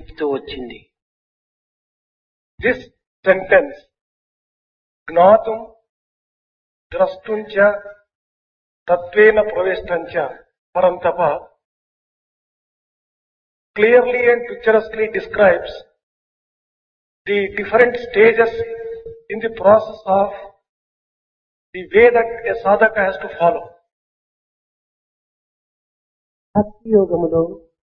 నిరూపిస్తూ వచ్చింది. This sentence, జ్ఞాతుం ద్రష్టుంచ తత్వేన ప్రవేష్టంచ పరంతప, clearly and picturesquely describes the different stages in the process of the way that a sadhaka has to follow. భక్తి యోగములో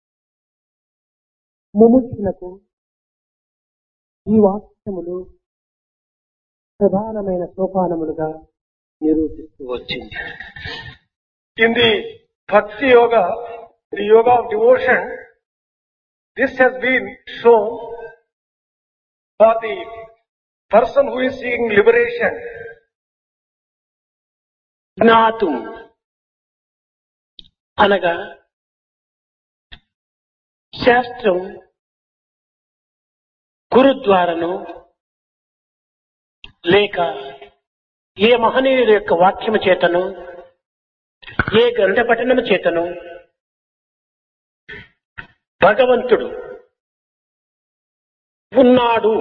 ముముక్షులకు ఈ వాక్యములు ప్రధానమైన సోపానములుగా నిరూపిస్తూ వచ్చింది. In the Bhakti Yoga, the yoga of devotion, this has been shown for the person who is seeking liberation. జ్ఞాతుం అనగా శాస్త్రం గురుద్వారను లేక ఏ మహనీయుల యొక్క వాక్యము చేతను ఏ గ్రంథ పఠనము చేతను భగవంతుడు ఉన్నాడు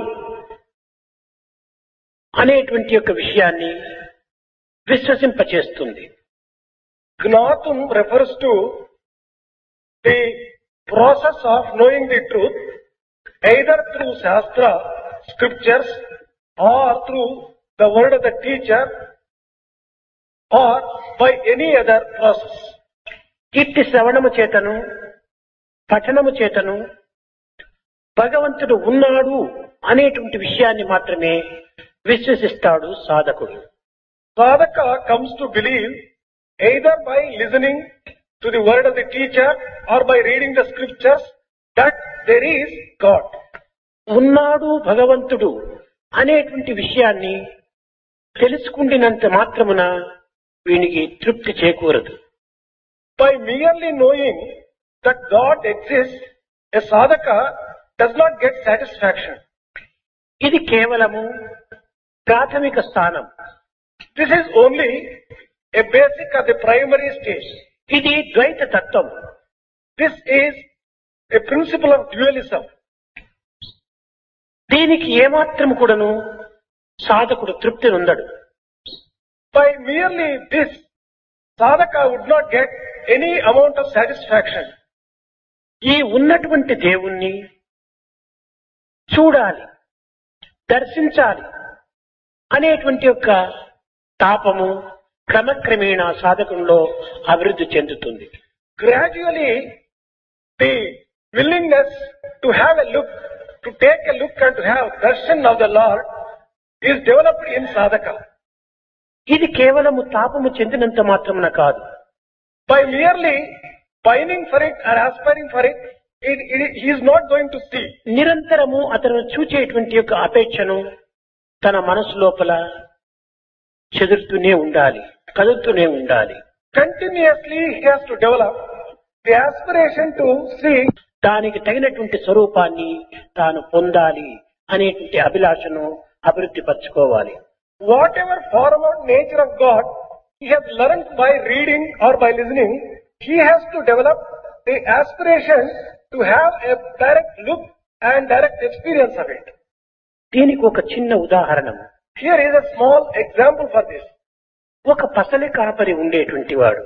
అనేటువంటి యొక్క విషయాన్ని విశ్వసింపచేస్తుంది. Gnatum refers to the process of knowing the truth either through Shastra, scriptures, or through the word of the teacher, or by any other process. ఇట్టి శ్రవణము చేతను పఠనము చేతను భగవంతుడు ఉన్నాడు అనేటువంటి విషయాన్ని మాత్రమే విశ్వసిస్తాడు సాధకుడు. Sadhaka comes to believe either by listening to the word of the teacher or by reading the scriptures that there is God. ఉన్నాడు భగవంతుడు అనేటువంటి విషయాన్ని తెలుసుకుండినంత మాత్రమున వీనికి తృప్తి చేకూరదు. By merely knowing that God exists, a sadhaka does not get satisfaction. ఇది కేవలము ప్రాథమిక స్థానం. This is only a basic or the primary stage. ఇది ద్వైత తత్వం. This is a principle of dualism. దీనికి ఏమాత్రం కూడాను సాధకుడు తృప్తి నొందడు. By merely this, sadhaka would not get any amount of satisfaction. ఈ ఉన్నటువంటి దేవుణ్ణి చూడాలి, దర్శించాలి అనేటువంటి యొక్క తాపము క్రమక్రమేణా సాధకంలో అభివృద్ధి చెందుతుంది. Gradually, the willingness to have a look, to take a look and to have darshan of the Lord is developed in sadhaka. ఇది కేవలము తాపము చెందినంత మాత్రమున కాదు. By merely pining for it or aspiring for it, he is not going to see. నిరంతరము అతను చూచేటువంటి యొక్క అపేక్షను తన మనసు లోపల చెదురుతూనే ఉండాలి, కదులుతూనే ఉండాలి. Continuously he has to develop the aspiration to see. దానికి తగినటువంటి స్వరూపాన్ని తాను పొందాలి అనేటువంటి అభిలాషను అభివృద్ధి పరచుకోవాలి. Whatever form or nature of God he has learned by reading or by listening, he has to develop the aspiration to have a direct look and direct experience of it. దీనికి ఒక చిన్న ఉదాహరణ. Here is a small example for this. ఒక పసలి కాపరి ఉండేటువంటి వాడు,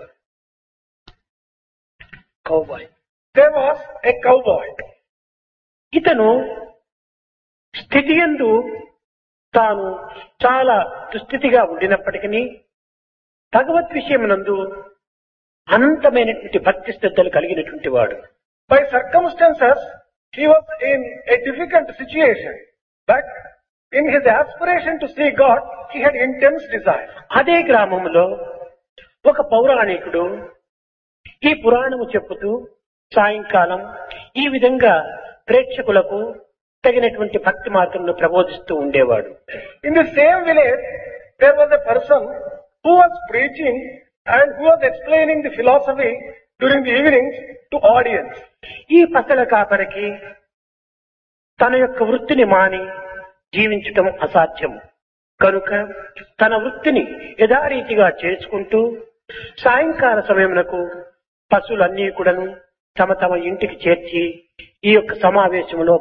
cowboy. There was a cowboy. ఇతను స్థితి యందు తాను చాలా దుస్థితిగా ఉండినప్పటికీ భగవత్ విషయమునందు అనంతమైనటువంటి భక్తి శ్రద్ధలు కలిగినటువంటి వాడు. By circumstances, he was in a difficult situation, but in his aspiration to see God, he had intense desire. అదే గ్రామంలో ఒక పౌరాణికుడు ఈ పురాణము చెప్పుతూ సాయంకాలం ఈ విధంగా ప్రేక్షకులకు తగినటువంటి భక్తి మార్గంలో ప్రబోధిస్తూ ఉండేవాడు. In the same village, there was a person who was preaching and who was explaining the philosophy during the evenings to audience. ఈ పసల కాపరికి తన యొక్క వృత్తిని మాని జీవించటం అసాధ్యం కనుక తన వృత్తిని యథారీతిగా చేసుకుంటూ సాయంకాల సమయమునకు పశువులన్నీ కూడాను తమ తమ ఇంటికి చేర్చి ఈ యొక్క సమావేశంలో